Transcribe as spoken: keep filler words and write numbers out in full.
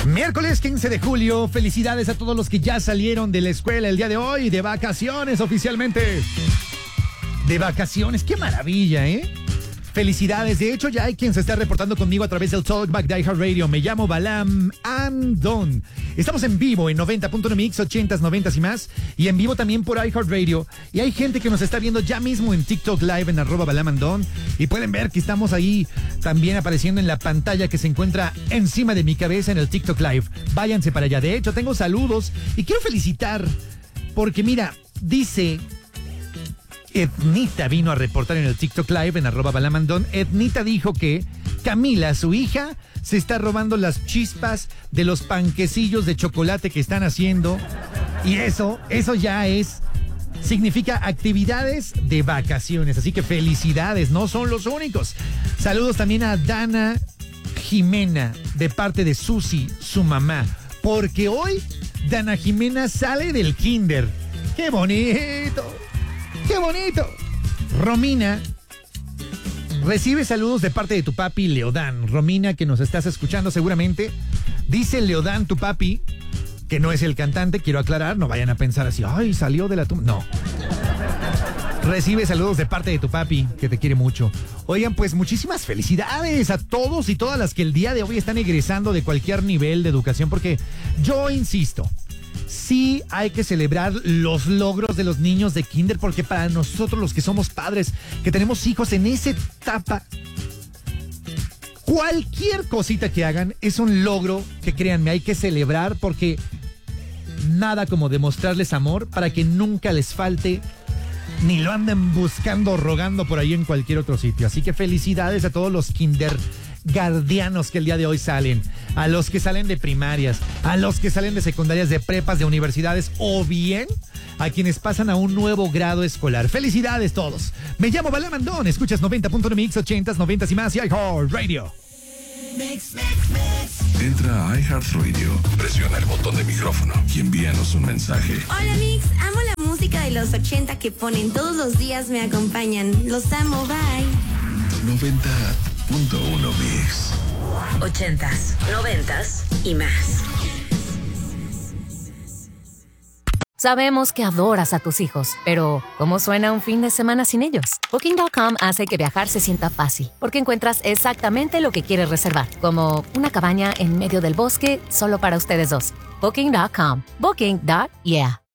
Miércoles quince de julio, felicidades a todos los que ya salieron de la escuela el día de hoy, de vacaciones oficialmente. De vacaciones, qué maravilla, ¿eh? Felicidades, de hecho ya hay quien se está reportando conmigo a través del Talkback de iHeartRadio. Me llamo Balam Andon. Estamos en vivo en noventa punto uno Mix, ochentas, noventas y más. Y en vivo también por iHeartRadio. Y hay gente que nos está viendo ya mismo en TikTok Live en arroba Balam Andon. Y pueden ver que estamos ahí también apareciendo en la pantalla que se encuentra encima de mi cabeza en el TikTok Live. Váyanse para allá. De hecho, tengo saludos y quiero felicitar porque mira, dice... Ednita vino a reportar en el TikTok Live en arroba Balamandón. Ednita dijo que Camila, su hija, se está robando las chispas de los panquecillos de chocolate que están haciendo. Y eso, eso ya es, significa actividades de vacaciones. Así que felicidades, no son los únicos. Saludos también a Dana Jimena, de parte de Susi, su mamá. Porque hoy Dana Jimena sale del kinder. ¡Qué bonito! ¡Qué bonito! Romina, recibe saludos de parte de tu papi Leodán. Romina, que nos estás escuchando seguramente. Dice Leodán, tu papi, que no es el cantante, quiero aclarar, no vayan a pensar así, ¡ay, salió de la tumba! No. Recibe saludos de parte de tu papi, que te quiere mucho. Oigan, pues muchísimas felicidades a todos y todas las que el día de hoy están egresando de cualquier nivel de educación, porque yo insisto, sí hay que celebrar los logros de los niños de kinder, porque para nosotros los que somos padres, que tenemos hijos en esa etapa, cualquier cosita que hagan es un logro que, créanme, hay que celebrar, porque nada como demostrarles amor para que nunca les falte ni lo anden buscando o rogando por ahí en cualquier otro sitio. Así que felicidades a todos los kinder guardianos que el día de hoy salen, a los que salen de primarias, a los que salen de secundarias, de prepas, de universidades, o bien a quienes pasan a un nuevo grado escolar. Felicidades todos. Me llamo Balam Andón, escuchas noventa punto uno Mix, ochentas, noventas y más y iHeartRadio. Mix, mix, mix. Entra a iHeartRadio, presiona el botón de micrófono y envíanos un mensaje. Hola Mix, amo la música de los ochenta que ponen todos los días, me acompañan. Los amo, bye. noventa punto uno Mix. Ochentas, noventas y más. Sabemos que adoras a tus hijos, pero ¿cómo suena un fin de semana sin ellos? Booking punto com hace que viajar se sienta fácil, porque encuentras exactamente lo que quieres reservar, como una cabaña en medio del bosque solo para ustedes dos. Booking punto com. Booking. Yeah.